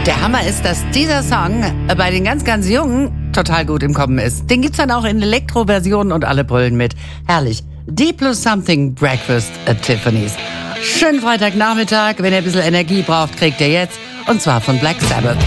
Der Hammer ist, dass dieser Song bei den ganz, ganz Jungen total gut im Kommen ist. Den gibt's dann auch in Elektro-Versionen und alle brüllen mit. Herrlich. D plus Something Breakfast at Tiffany's. Schönen Freitagnachmittag. Wenn ihr ein bisschen Energie braucht, kriegt ihr jetzt. Und zwar von Black Sabbath.